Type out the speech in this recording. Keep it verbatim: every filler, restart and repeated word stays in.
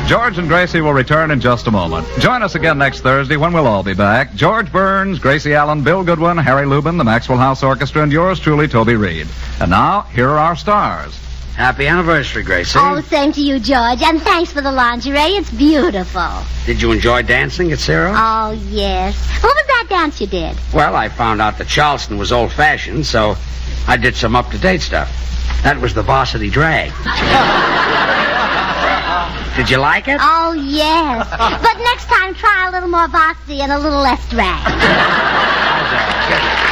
George and Gracie will return in just a moment. Join us again next Thursday when we'll all be back. George Burns, Gracie Allen, Bill Goodwin, Harry Lubin, the Maxwell House Orchestra, and yours truly, Toby Reed. And now, here are our stars. Happy anniversary, Gracie. Oh, same to you, George. And thanks for the lingerie. It's beautiful. Did you enjoy dancing at Ciro? Oh, yes. What was that dance you did? Well, I found out that Charleston was old-fashioned, so I did some up-to-date stuff. That was the varsity drag. Did you like it? Oh, yes. But next time, try a little more varsity and a little less drag.